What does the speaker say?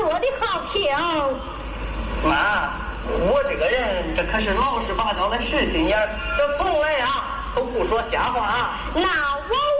说的好听。 妈，我这个人这可是老实巴交的实心眼儿，这从来呀都不说瞎话。 那我